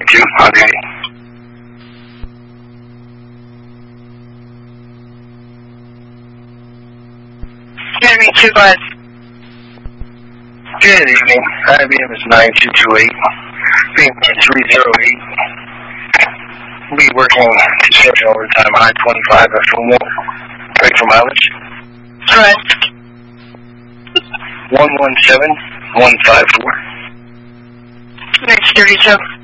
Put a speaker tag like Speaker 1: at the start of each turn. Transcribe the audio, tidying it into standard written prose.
Speaker 1: 2, on duty.
Speaker 2: Enemy 2, go ahead.
Speaker 1: Good evening. IBM is 9228. Being 308. We'll be working construction overtime I-25 at Fullmore. Ready for mileage?
Speaker 2: Go ahead.
Speaker 1: 117154.
Speaker 2: Next 32.